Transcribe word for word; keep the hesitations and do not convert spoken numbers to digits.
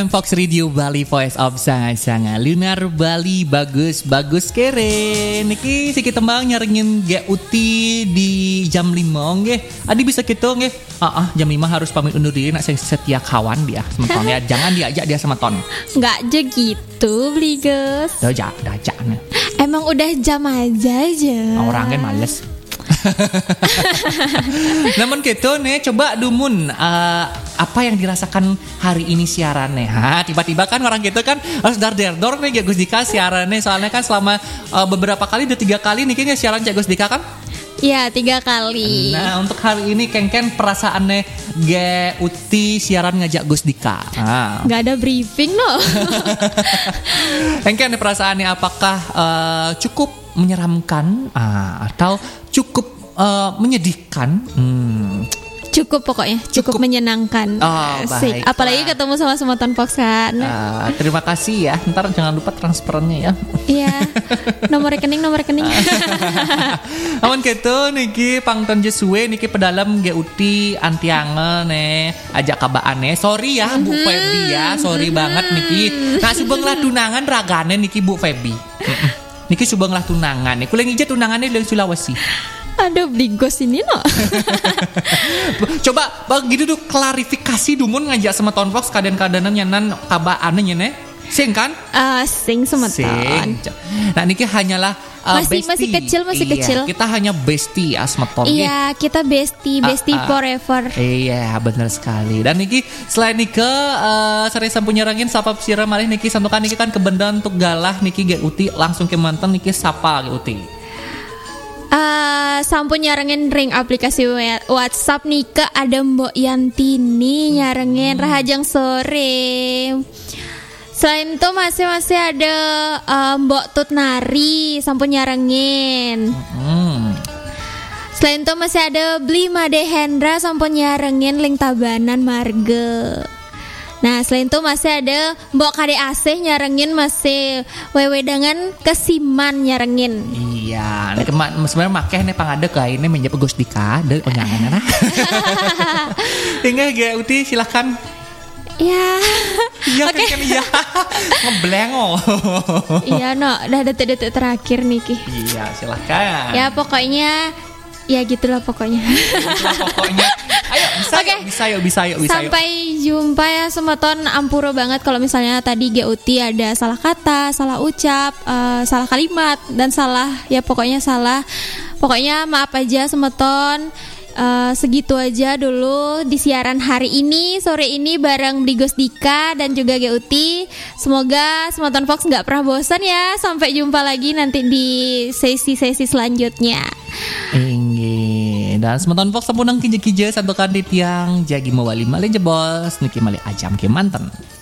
Fox Radio Bali Voice of Sanga-Sanga Lunar Bali bagus-bagus keren. Niki sikit tembang nyarengin G U T di jam lima nggih. Adi bisa gitu nggih. Ah, ah jam lima harus pamit undur diri nak setia kawan dia. Sementaranya jangan diajak dia sama ton. Enggak aja gitu, Bliges. Dah jak, dah jak. Emang udah jam aja aja. Orang kan males. Namun gitu nih, coba dumun uh, apa yang dirasakan hari ini siarannya. Ha, tiba-tiba kan orang gitu kan harus dar derdor nih Cek Gus Dika siarannya. Soalnya kan selama uh, beberapa kali, udah tiga kali nih kayaknya siaran Cek Gus Dika kan. Iya, tiga kali. Nah, untuk hari ini Kengken perasaannya G U T siaran ngajak Gus Dika. Ah. Gak ada briefing loh. Kengken perasaannya apakah uh, cukup menyeramkan ah, atau cukup uh, menyedihkan? Hmm. Cukup pokoknya, cukup, cukup menyenangkan. Oh, Asik. Apalagi ketemu sama Semeton Fox kan. Uh, terima kasih ya. Ntar jangan lupa transferannya ya. Iya. Nomor rekening, nomor rekening. Awan gitu niki pangton Jesue niki pedalam G U T antiange nih ajak kabaane. Sorry ya Bu mm-hmm. Feby ya. Sorry mm-hmm. banget niki. Nah subenglah tunangan ragane niki Bu Feby. Niki subenglah tunangan. Niku lagi ija tunangannya di Sulawesi. Aduh, Bligos ini no. Coba begitu tuh klarifikasi dumun ngajak sama Ton Fox kadang-kadang nyanan kabaane nyene. Sing kan? Uh, sing Semeton. Sing. Nah niki hanyalah uh, masih bestie. masih kecil masih iya, kecil. Kita hanya bestie ya Semeton. Iya, kita bestie, bestie uh, uh, forever. Iya, benar sekali. Dan niki selain niki uh, sering sampun nyerangin sapa sira malih niki santukan niki kan kebendan untuk galah niki G U T langsung ke manten niki sapa G U T. Uh, sampun nyarengin ring aplikasi WhatsApp nih ke ada Mbok Yantini nyarengin hmm. rahajang sore. Selain itu masih masih ada uh, Mbok Tutnari sampun nyarengin. Hmm. Selain itu masih ada Bli Made Hendra sampun nyarengin link Tabanan Marga. Nah selain itu masih ada Mbok Kade Asih nyarengin masih Wewedangan Kesiman nyarengin. Iya, nek sebenarnya makeh nih pangade kae ini menjadi Gus Dika de onyangan nah. Tinggal G U T silakan. Ya. Iya okay. Kan iya. Ngeblengo. Iya no, udah detik-detik terakhir nih Ki. Iya, silakan. Ya pokoknya ya gitulah pokoknya. Gitulah pokoknya. Ayo bisa okay. yuk, bisa yuk, bisa yuk, bisa Sampai yuk. jumpa ya Semeton. Ampuro banget kalau misalnya tadi G U T ada salah kata, salah ucap, uh, salah kalimat dan salah ya pokoknya salah. Pokoknya maaf aja Semeton. Uh, segitu aja dulu di siaran hari ini sore ini bareng Bligos Dika dan juga G U T. Semoga Semeton Fox nggak pernah bosan ya. Sampai jumpa lagi nanti di sesi-sesi selanjutnya. Inggih. Dan Semeton Fox sampun nang kije-kije santukan di tiang jagi mawali malih jebos niki malih ajam ke manten.